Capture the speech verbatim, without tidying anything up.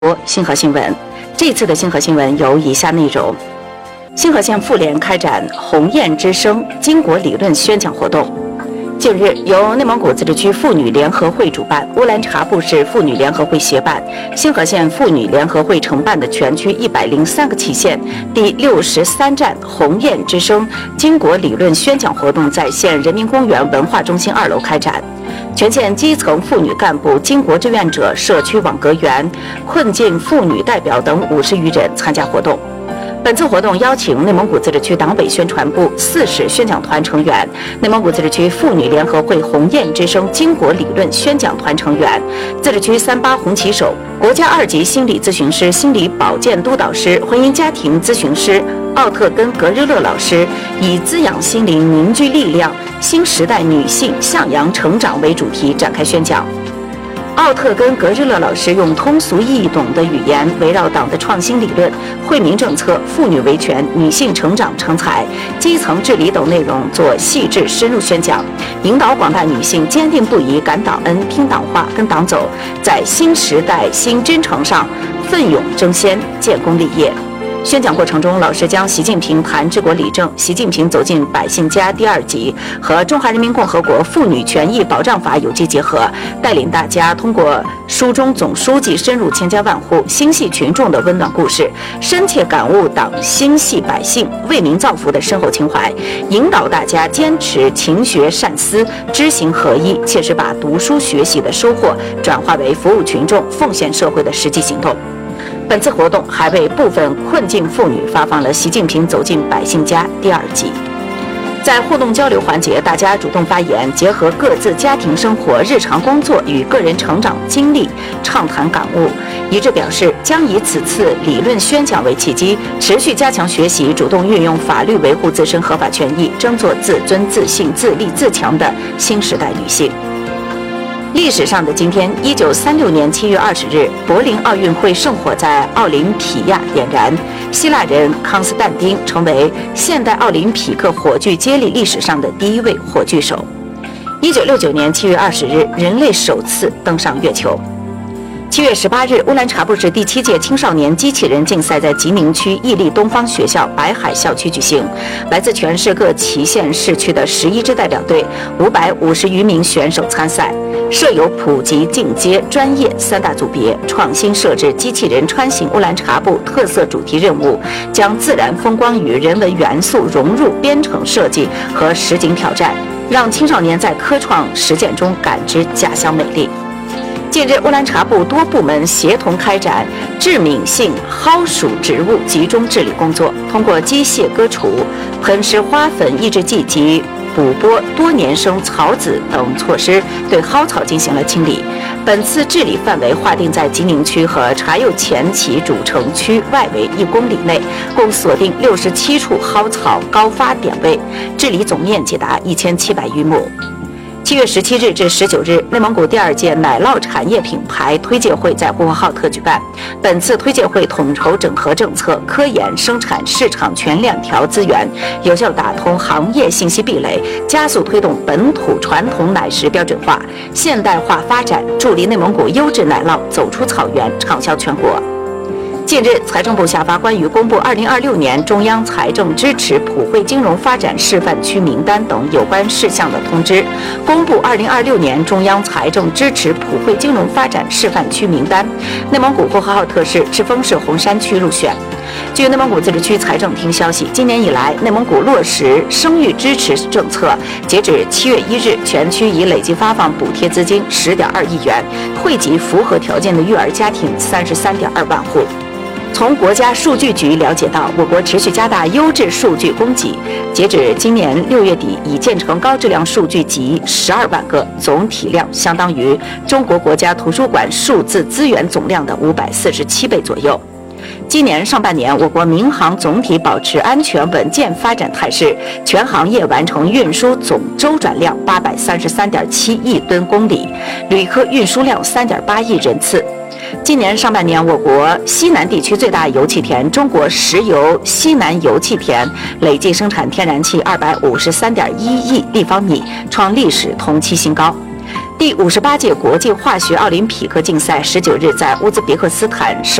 星河新闻，这次的星河新闻有以下内容：星河县妇联开展鸿雁之声巾帼理论宣讲活动。近日，由内蒙古自治区妇女联合会主办、乌兰察布市妇女联合会协办、星河县妇女联合会承办的全区一百零三个旗县第六十三站鸿雁之声巾帼理论宣讲活动在县人民公园文化中心二楼开展。全县基层妇女干部、巾帼志愿者、社区网格员、困境妇女代表等五十余人参加活动。本次活动邀请内蒙古自治区党委宣传部四市宣讲团成员、内蒙古自治区妇女联合会鸿雁之声巾帼理论宣讲团成员、自治区三八红旗手、国家二级心理咨询师、心理保健督导师、婚姻家庭咨询师奥特根格日勒老师，以滋养心灵、凝聚力量、新时代女性向阳成长为主题展开宣讲。奥特根格日勒老师用通俗易懂的语言，围绕党的创新理论、惠民政策、妇女维权、女性成长成才、基层治理等内容做细致深入宣讲，引导广大女性坚定不移感党恩、听党话、跟党走，在新时代新征程上奋勇争先、建功立业。宣讲过程中，老师将习近平谈治国理政、习近平走进百姓家第二集和中华人民共和国妇女权益保障法有机结合，带领大家通过书中总书记深入千家万户、心系群众的温暖故事，深切感悟党心系百姓、为民造福的深厚情怀，引导大家坚持勤学善思、知行合一，切实把读书学习的收获转化为服务群众、奉献社会的实际行动。本次活动还为部分困境妇女发放了《习近平走进百姓家》第二集。在互动交流环节，大家主动发言，结合各自家庭生活、日常工作与个人成长经历，畅谈感悟，一致表示将以此次理论宣讲为契机，持续加强学习，主动运用法律维护自身合法权益，争做自尊、自信、自立、自强的新时代女性。历史上的今天，一九三六年七月二十日，柏林奥运会圣火在奥林匹亚点燃，希腊人康斯坦丁成为现代奥林匹克火炬接力历史上的第一位火炬手。一九六九年七月二十日，人类首次登上月球。七月十八日，乌兰察布市第七届青少年机器人竞赛在吉宁区屹立东方学校白海校区举行，来自全市各旗县市区的十一支代表队，五百五十余名选手参赛。设有普及、进阶、专业三大组别，创新设置机器人穿行乌兰察布特色主题任务，将自然风光与人文元素融入编程设计和实景挑战，让青少年在科创实践中感知家乡美丽。近日，乌兰察布多部门协同开展致敏性蒿属植物集中治理工作，通过机械割除、喷施花粉抑制剂及补播多年生草籽等措施，对蒿草进行了清理。本次治理范围划定在吉宁区和茶釉前旗主城区外围一公里内，共锁定六十七处蒿草高发点位，治理总面积达一千七百余亩。七月十七日至十九日，内蒙古第二届奶酪产业品牌推介会在呼和浩特举办。本次推介会统筹整合政策、科研、生产、市场全链条资源，有效打通行业信息壁垒，加速推动本土传统奶食标准化、现代化发展，助力内蒙古优质奶酪走出草原，畅销全国。近日，财政部下发关于公布二零二六年中央财政支持普惠金融发展示范区名单等有关事项的通知，公布二零二六年中央财政支持普惠金融发展示范区名单，内蒙古呼和浩特市赤峰市红山区入选。据内蒙古自治区财政厅消息，今年以来，内蒙古落实生育支持政策，截止七月一日，全区已累计发放补贴资金十点二亿元，惠及符合条件的育儿家庭三十三点二万户。从国家数据局了解到，我国持续加大优质数据供给，截止今年六月底，已建成高质量数据集十二万个，总体量相当于中国国家图书馆数字资源总量的五百四十七倍左右。今年上半年，我国民航总体保持安全稳健发展态势，全行业完成运输总周转量八百三十三点七亿吨公里，旅客运输量三点八亿人次。今年上半年，我国西南地区最大油气田中国石油西南油气田累计生产天然气二百五十三点一亿立方米，创历史同期新高。 第五十八届国际化学奥林匹克竞赛十九日在乌兹别克斯坦首